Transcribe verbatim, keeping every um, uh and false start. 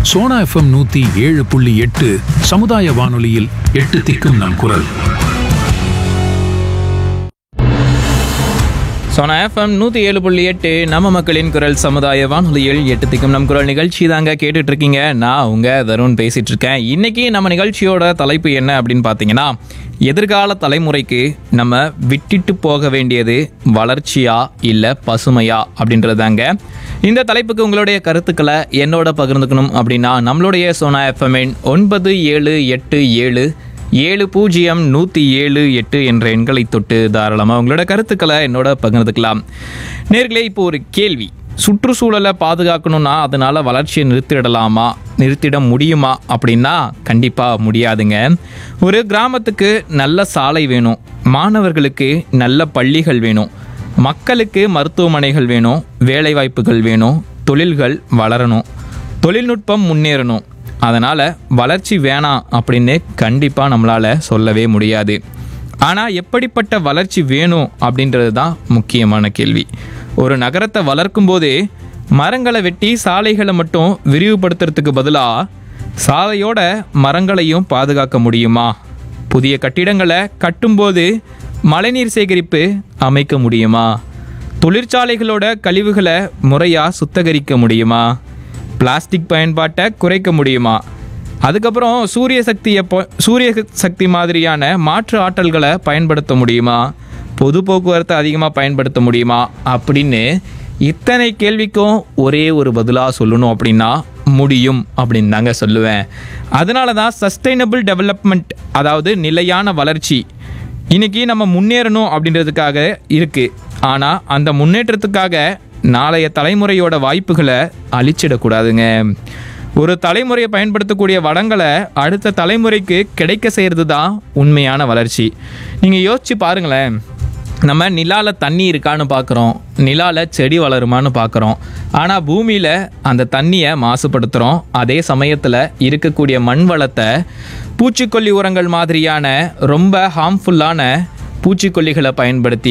Sona FM நூத்தி ஏழு புள்ளி எட்டு சமுதாய வானொலியில் எட்டு திக்கும் நம் குரல். சோனா எஃப்எம் நூற்றி ஏழு புள்ளி எட்டு நம்ம மக்களின் குரல் சமுதாய வானொலியில் எட்டு திக்கும் நம் குரல் நிகழ்ச்சி தாங்க கேட்டுட்டு இருக்கீங்க. நான் உங்க தருண் பேசிட்டு இருக்கேன். இன்னைக்கு நம்ம நிகழ்ச்சியோட தலைப்பு என்ன அப்படின்னு பார்த்தீங்கன்னா, எதிர்கால தலைமுறைக்கு நம்ம விட்டுட்டு போக வேண்டியது வளர்ச்சியா இல்லை பசுமையா அப்படின்றதாங்க. இந்த தலைப்புக்கு உங்களுடைய கருத்துக்களை என்னோட பகிர்ந்துக்கணும் அப்படின்னா நம்மளுடைய சோனா எஃப்எம்என் ஒன்பது ஏழு எட்டு ஏழு ஏழு பூஜ்ஜியம் நூற்றி ஏழு எட்டு என்ற எண்களை தொட்டு தாராளமாக உங்களோட கருத்துக்களை என்னோட பகிர்ந்துக்கலாம். நேர்களே, இப்போ ஒரு கேள்வி. சுற்றுச்சூழலை பாதுகாக்கணும்னா அதனால் வளர்ச்சியை நிறுத்திடலாமா, நிறுத்திட முடியுமா அப்படின்னா கண்டிப்பாக முடியாதுங்க. ஒரு கிராமத்துக்கு நல்ல சாலை வேணும், மாணவர்களுக்கு நல்ல பள்ளிகள் வேணும், மக்களுக்கு மருத்துவமனைகள் வேணும், வேலைவாய்ப்புகள் வேணும், தொழில்கள் வளரணும், தொழில்நுட்பம் முன்னேறணும். அதனால் வளர்ச்சி வேணாம் அப்படின்னு கண்டிப்பாக நம்மளால் சொல்லவே முடியாது. ஆனால் எப்படிப்பட்ட வளர்ச்சி வேணும் அப்படின்றது தான் முக்கியமான கேள்வி. ஒரு நகரத்தை வளர்க்கும் போதே மரங்களை வெட்டி சாலைகளை மட்டும் விரிவுபடுத்துறதுக்கு பதிலாக சாலையோட மரங்களையும் பாதுகாக்க முடியுமா? புதிய கட்டிடங்களை கட்டும்போது மழைநீர் சேகரிப்பு அமைக்க முடியுமா? தொழிற்சாலைகளோட கழிவுகளை முறையாக சுத்தகரிக்க முடியுமா? பிளாஸ்டிக் பயன்பாட்டை குறைக்க முடியுமா? அதுக்கப்புறம் சூரிய சக்தியை சூரிய சக்தி மாதிரியான மாற்று ஆற்றல்களை பயன்படுத்த முடியுமா? பொது போக்குவரத்தை அதிகமாக பயன்படுத்த முடியுமா? அப்படின்னு இத்தனை கேள்விக்கும் ஒரே ஒரு பதிலாக சொல்லணும் அப்படின்னா முடியும் அப்படின்னு தாங்க சொல்லுவேன். அதனால தான் சஸ்டைனபிள் டெவலப்மெண்ட், அதாவது நிலையான வளர்ச்சி, இன்னைக்கு நம்ம முன்னேறணும் அப்படின்றதுக்காக இருக்குது. ஆனால் அந்த முன்னேற்றத்துக்காக நாளைய தலைமுறையோட வாய்ப்புகளை அழிச்சிடக்கூடாதுங்க. ஒரு தலைமுறையை பயன்படுத்தக்கூடிய வளங்களை அடுத்த தலைமுறைக்கு கிடைக்க செய்கிறது தான் உண்மையான வளர்ச்சி. நீங்கள் யோசிச்சு பாருங்களேன். நம்ம நிலால தண்ணி இருக்கான்னு பார்க்குறோம், நிலால செடி வளருமான்னு பார்க்குறோம். ஆனால் பூமியில் அந்த தண்ணியை மாசுபடுத்துகிறோம். அதே சமயத்தில் இருக்கக்கூடிய மண் வளத்தை பூச்சிக்கொல்லி உரங்கள் மாதிரியான ரொம்ப ஹார்ம்ஃபுல்லான பூச்சிக்கொல்லிகளை பயன்படுத்தி